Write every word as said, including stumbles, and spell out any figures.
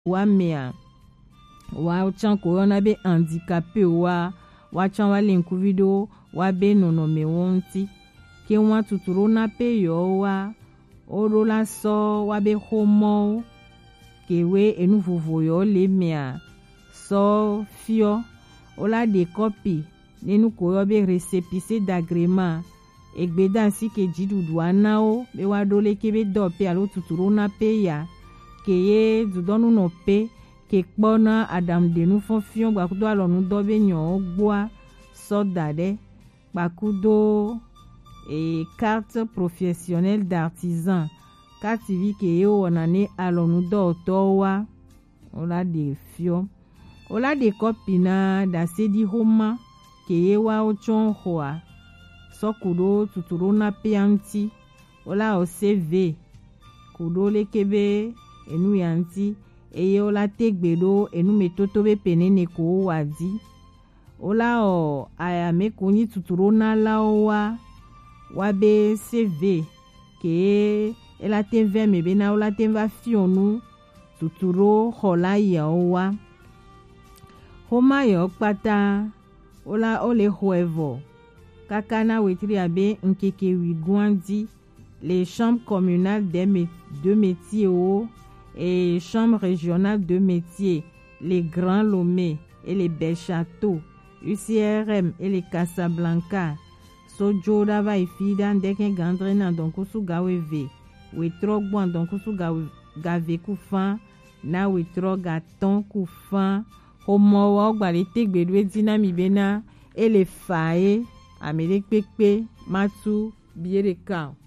wa mea wa chan corona be handicapé wa wa chan wa lenkuvido wa be nono me wonti ke wa tuturo na pe yo wa oro la so wa be homo ke we enu vovo yo le mea so fio ola de copy nenu ko yo be récépissé d'agrément egbeda si ke jidudu anao be wa dole ke be do pe alo tuturo na pe ya ke ye dudonu no pe ke kpona adam de nu fonfion gbakudo alonu do be nyon gboa so dade gbakudo et carte professionnelle d'artisan carte vi ke ye wonane alonu do towa ola de fio ola de kopina da sedi homa ke ye wa ochon hoa so kudo tuturo na pe anti ola o C V kudo le kebe enu yanti eye ola tegbedo enu metoto be penene ko wadi ola o aya me kuni tuturo na lawa wabe C V ke ela tenve me be na ola tenva fionu tuturo hola ya owa homa yo pata ola ole hoevo kakana wetri abe nkeke wigwandi les chambres communales des mé de métiers o et chambres régionales de métiers, les Grands Lomé et les Bel Châteaux, U C R M et les Casablanca, Sojo dava ifida ndeke gandre na donkusu gawewe, wetro gwan donkusu gave kufan, na wetro gaton kufan, homo wa ogbale tegbedwe dinami bena, et les fae, amelek pekpe, matu, biere kao.